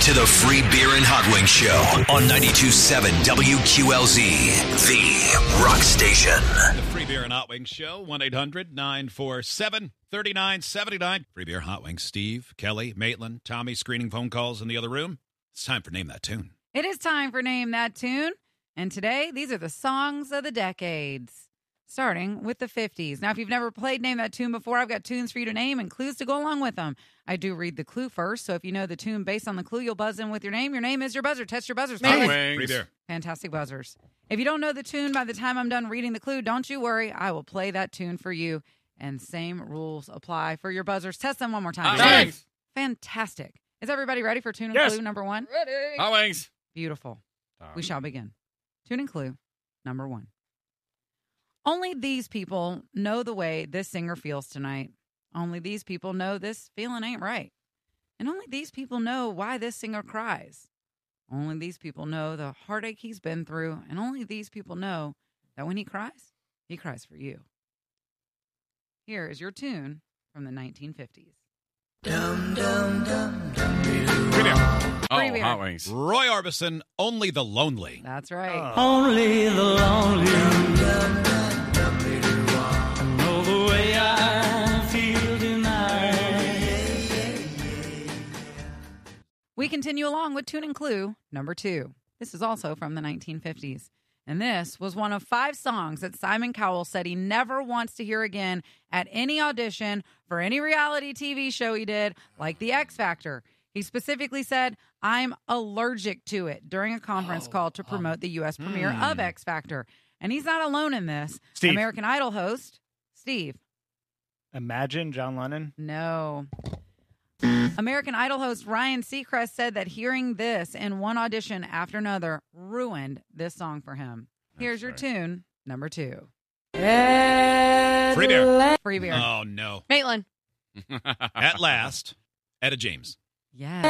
to the Free Beer and Hot Wings Show on 92.7 WQLZ, the rock station. The Free Beer and Hot Wings Show, 1-800-947-3979. Free Beer Hot Wings, Steve, Kelly, Maitland, Tommy, screening phone calls in the other room. It's time for Name That Tune. It is time for Name That Tune. And today, these are the songs of the decades, starting with the 50s. Now, if you've never played Name That Tune before, I've got tunes for you to name and clues to go along with them. I do read the clue first, so if you know the tune based on the clue, you'll buzz in with your name. Your name is your buzzer. Test your buzzers. Free Beer. Fantastic buzzers. If you don't know the tune by the time I'm done reading the clue, don't you worry. I will play that tune for you. And same rules apply for your buzzers. Test them one more time. Thanks. Fantastic. Is everybody ready for tune and Yes. clue number one? Ready. Hot Wings. Beautiful. We shall begin. Tune and clue number one. Only these people know the way this singer feels tonight. Only these people know this feeling ain't right. And only these people know why this singer cries. Only these people know the heartache he's been through. And only these people know that when he cries for you. Here is your tune from the 1950s. Free Beer. Free Beer. Hot Wings. Roy Orbison, Only the Lonely. That's right. Only the lonely know the way I feel tonight. We continue along with tune and clue number two. This is also from the 1950s. And this was one of 5 songs that Simon Cowell said he never wants to hear again at any audition for any reality TV show he did, like The X Factor. He specifically said, I'm allergic to it during a conference call to promote the U.S. premiere of X Factor. And he's not alone in this. Steve. American Idol host, Steve. Imagine John Lennon. No. American Idol host Ryan Seacrest said that hearing this in one audition after another ruined this song for him. Here's your tune, number 2. Free Beer. Free Beer. Oh, no. Maitland. At last, Etta James. Yes.